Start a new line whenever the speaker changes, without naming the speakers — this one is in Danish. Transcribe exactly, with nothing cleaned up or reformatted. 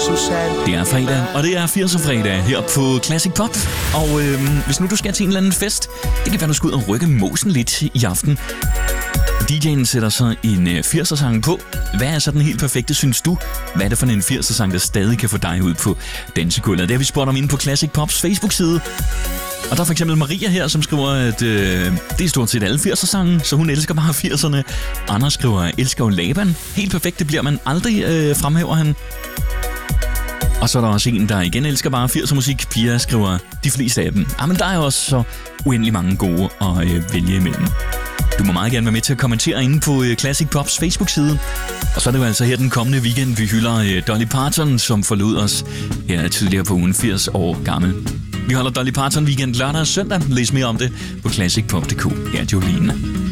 Susanne.
Det er fredag, og det er firser fredag her på Classic Pop. Og øh, hvis nu du skal til en eller anden fest, det kan være, du skal ud og rykke mosen lidt i aften. D J'en sætter så en øh, firser-sang på. Hvad er så den helt perfekte, synes du? Hvad er det for en firser-sang, der stadig kan få dig ud på dansegulvet? Det har vi spurgt om inde på Classic Pops Facebook-side. Og der er for eksempel Maria her, som skriver, at øh, det er stort set alle firser-sange, så hun elsker bare firserne. Anders skriver, elsker jo Laban. Helt perfekt, det bliver man aldrig, øh, fremhæver han. Og så er der også en, der igen elsker bare firser-musik. Pia skriver, de fleste af dem. Ah, men der er også så uendelig mange gode at øh, vælge imellem. Du må meget gerne være med til at kommentere inde på øh, Classic Pops Facebook-side. Og så er det jo altså her den kommende weekend, vi hylder øh, Dolly Parton, som forlod os her tidligere på ugen, firs år gammel. Vi holder Dolly Parton weekend lørdag og søndag. Læs mere om det på classic pop punktum d k. Her er Jolene.